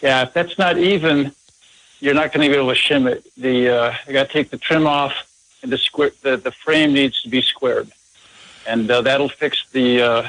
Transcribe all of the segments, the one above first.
Yeah, if that's not even, you're not going to be able to shim it. You got to take the trim off, and the frame needs to be squared, and that'll fix the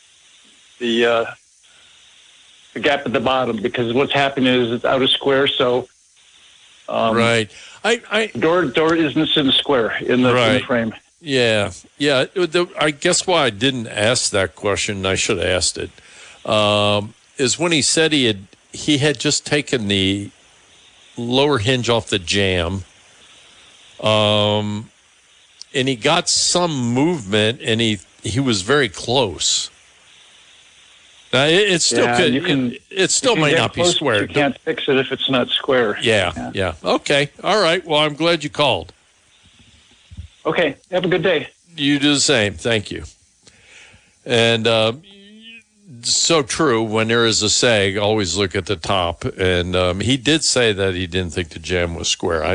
gap at the bottom, because what's happening is it's out of square. So right, door isn't in the square in the frame. Yeah. I guess why I didn't ask that question, I should have asked it, is when he said he had just taken the lower hinge off the jamb, and he got some movement, and he was very close. Now, it still it still might not be square. You can't fix it if it's not square. Yeah. Okay. All right. Well, I'm glad you called. Okay. Have a good day. You do the same. Thank you. And so true. When there is a sag, always look at the top. And he did say that he didn't think the jamb was square.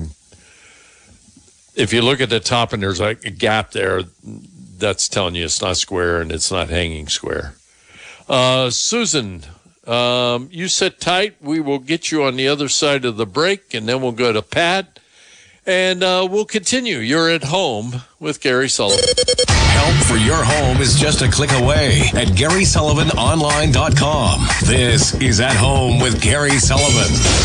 If you look at the top and there's like a gap there, that's telling you it's not square and it's not hanging square. Susan, you sit tight. We will get you on the other side of the break, and then we'll go to Pat, and we'll continue. You're at home with Gary Sullivan. Help for your home is just a click away at GarySullivanOnline.com. This is At Home with Gary Sullivan.